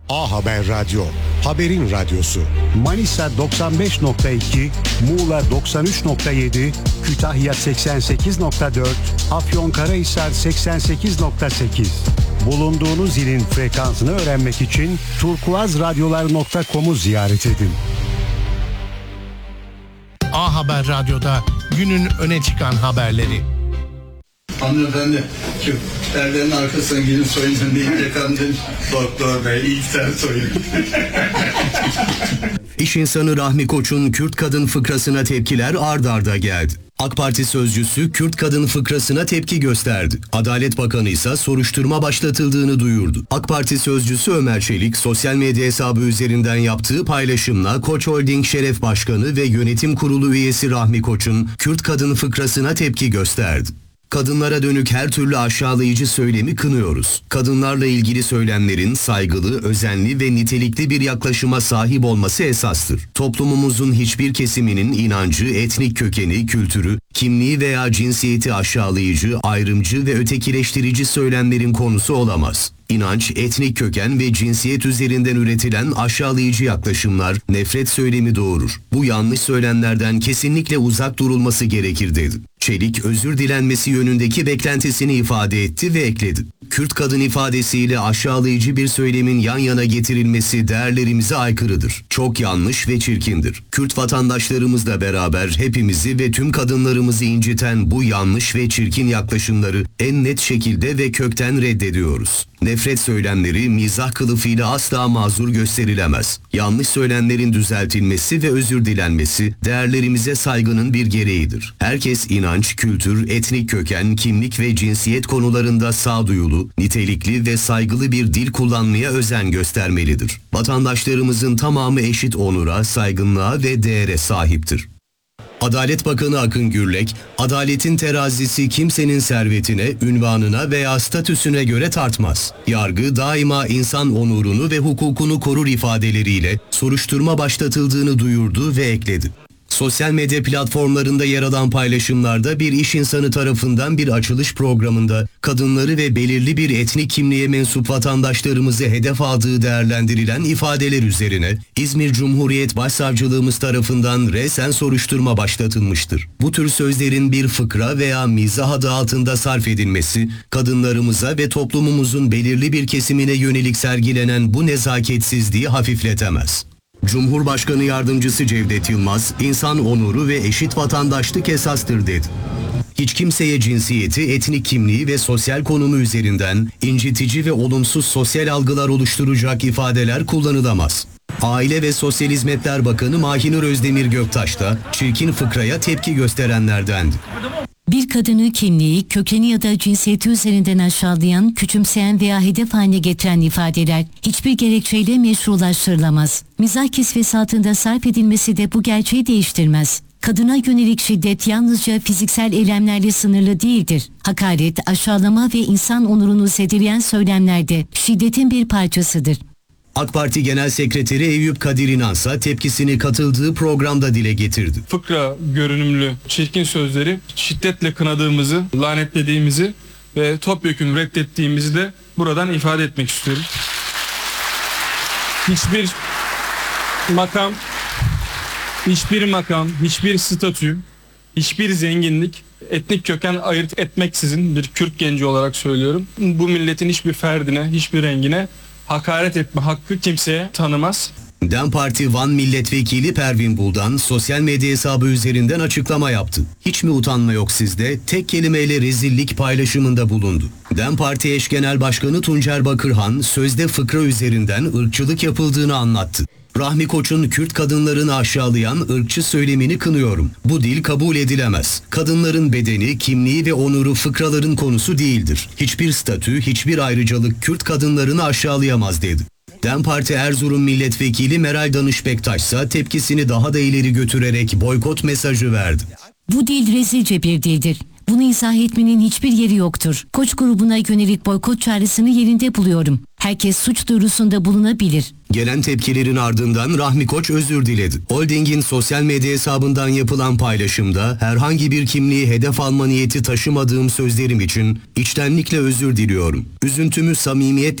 A Haber Radyo, haberin radyosu. Manisa 95.2, Muğla 93.7, Kütahya 88.4, Afyonkarahisar 88.8. Bulunduğunuz ilin frekansını öğrenmek için turkuazradyolar.com'u ziyaret edin. A Haber Radyo'da günün öne çıkan haberleri. Hanımefendi, şu perdenin arkasına gidin soyunun deyince kadın doktor bey ilk sen soyun. İş insanı Rahmi Koç'un Kürt kadın fıkrasına tepkiler ard arda geldi. AK Parti sözcüsü Kürt kadın fıkrasına tepki gösterdi. Adalet Bakanı ise soruşturma başlatıldığını duyurdu. AK Parti sözcüsü Ömer Çelik sosyal medya hesabı üzerinden yaptığı paylaşımla Koç Holding Şeref Başkanı ve Yönetim Kurulu üyesi Rahmi Koç'un Kürt kadın fıkrasına tepki gösterdi. Kadınlara dönük her türlü aşağılayıcı söylemi kınıyoruz. Kadınlarla ilgili söylemlerin saygılı, özenli ve nitelikli bir yaklaşıma sahip olması esastır. Toplumumuzun hiçbir kesiminin inancı, etnik kökeni, kültürü, kimliği veya cinsiyeti aşağılayıcı, ayrımcı ve ötekileştirici söylemlerin konusu olamaz. İnanç, etnik köken ve cinsiyet üzerinden üretilen aşağılayıcı yaklaşımlar nefret söylemi doğurur. Bu yanlış söylemlerden kesinlikle uzak durulması gerekir dedi. Çelik, özür dilenmesi yönündeki beklentisini ifade etti ve ekledi. Kürt kadın ifadesiyle aşağılayıcı bir söylemin yan yana getirilmesi değerlerimize aykırıdır. Çok yanlış ve çirkindir. Kürt vatandaşlarımızla beraber hepimizi ve tüm kadınlarımızı inciten bu yanlış ve çirkin yaklaşımları en net şekilde ve kökten reddediyoruz. Nefret söylemleri mizah kılıfıyla asla mazur gösterilemez. Yanlış söylemlerin düzeltilmesi ve özür dilenmesi değerlerimize saygının bir gereğidir. Herkes inanç, kültür, etnik köken, kimlik ve cinsiyet konularında sağduyulu, nitelikli ve saygılı bir dil kullanmaya özen göstermelidir. Vatandaşlarımızın tamamı eşit onura, saygınlığa ve değere sahiptir. Adalet Bakanı Akın Gürlek, adaletin terazisi kimsenin servetine, ünvanına veya statüsüne göre tartmaz. Yargı daima insan onurunu ve hukukunu korur ifadeleriyle soruşturma başlatıldığını duyurdu ve ekledi. Sosyal medya platformlarında yer alan paylaşımlarda bir iş insanı tarafından bir açılış programında kadınları ve belirli bir etnik kimliğe mensup vatandaşlarımızı hedef aldığı değerlendirilen ifadeler üzerine İzmir Cumhuriyet Başsavcılığımız tarafından resen soruşturma başlatılmıştır. Bu tür sözlerin bir fıkra veya mizah adı altında sarf edilmesi, kadınlarımıza ve toplumumuzun belirli bir kesimine yönelik sergilenen bu nezaketsizliği hafifletemez. Cumhurbaşkanı Yardımcısı Cevdet Yılmaz, insan onuru ve eşit vatandaşlık esastır dedi. Hiç kimseye cinsiyeti, etnik kimliği ve sosyal konumu üzerinden incitici ve olumsuz sosyal algılar oluşturacak ifadeler kullanılamaz. Aile ve Sosyal Hizmetler Bakanı Mahinur Özdemir Göktaş da çirkin fıkraya tepki gösterenlerdendi. Bir kadını kimliği, kökeni ya da cinsiyeti üzerinden aşağılayan, küçümseyen veya hedef haline getiren ifadeler hiçbir gerekçeyle meşrulaştırılamaz. Mizah kisvesi altında sarf edilmesi de bu gerçeği değiştirmez. Kadına yönelik şiddet yalnızca fiziksel eylemlerle sınırlı değildir. Hakaret, aşağılama ve insan onurunu zedeleyen söylemler de şiddetin bir parçasıdır. AK Parti Genel Sekreteri Eyüp Kadir İnansa tepkisini katıldığı programda dile getirdi. Fıkra görünümlü çirkin sözleri şiddetle kınadığımızı, lanetlediğimizi ve topyekün reddettiğimizi de buradan ifade etmek istiyorum. Hiçbir makam, hiçbir statü, hiçbir zenginlik, etnik köken ayırt etmeksizin bir Kürt genci olarak söylüyorum. Bu milletin hiçbir ferdine, hiçbir rengine hakaret etme hakkı kimseye tanımaz. DEM Parti Van Milletvekili Pervin Buldan sosyal medya hesabı üzerinden açıklama yaptı. Hiç mi utanma yok sizde? Tek kelimeyle rezillik paylaşımında bulundu. DEM Parti Eş Genel Başkanı Tuncer Bakırhan sözde fıkra üzerinden ırkçılık yapıldığını anlattı. Rahmi Koç'un Kürt kadınlarını aşağılayan ırkçı söylemini kınıyorum. Bu dil kabul edilemez. Kadınların bedeni, kimliği ve onuru fıkraların konusu değildir. Hiçbir statü, hiçbir ayrıcalık Kürt kadınlarını aşağılayamaz dedi. DEM Parti Erzurum Milletvekili Meral Danış Bektaş ise tepkisini daha da ileri götürerek boykot mesajı verdi. Bu dil rezilce bir dildir. Bunu izah etmenin hiçbir yeri yoktur. Koç grubuna yönelik boykot çağrısını yerinde buluyorum. Herkes suç duyurusunda bulunabilir. Gelen tepkilerin ardından Rahmi Koç özür diledi. Holding'in sosyal medya hesabından yapılan paylaşımda herhangi bir kimliği hedef alma niyeti taşımadığım sözlerim için içtenlikle özür diliyorum. Üzüntümü samimiyet